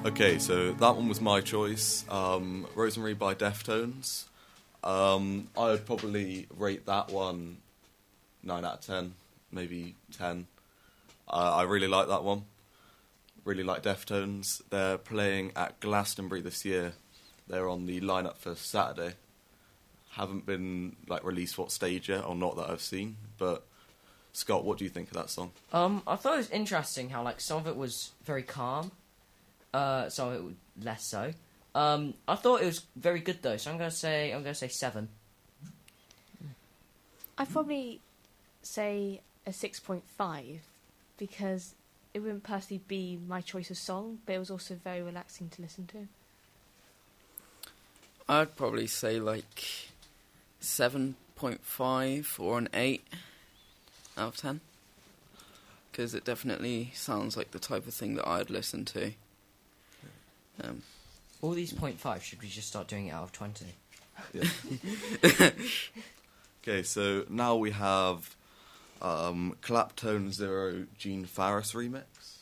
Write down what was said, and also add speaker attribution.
Speaker 1: Okay, so that one was my choice. Rosemary by Deftones. I would probably rate that one 9 out of 10, maybe 10. I really like that one. Really like Deftones. They're playing at Glastonbury this year. They're on the lineup for Saturday. Haven't been released what stage yet, or not that I've seen. But Scott, what do you think of that song?
Speaker 2: I thought it was interesting how some of it was very calm, some of it was less so. I thought it was very good though, so I'm gonna say 7.
Speaker 3: I'd probably say a 6.5 because it wouldn't personally be my choice of song, but it was also very relaxing to listen to.
Speaker 4: I'd probably say 7.5 or an 8 out of 10. Because it definitely sounds like the type of thing that I'd listen to.
Speaker 2: All these 0.5, should we just start doing it out of 20?
Speaker 1: Yeah. Okay, so now we have Claptone Zero Gene Farris remix.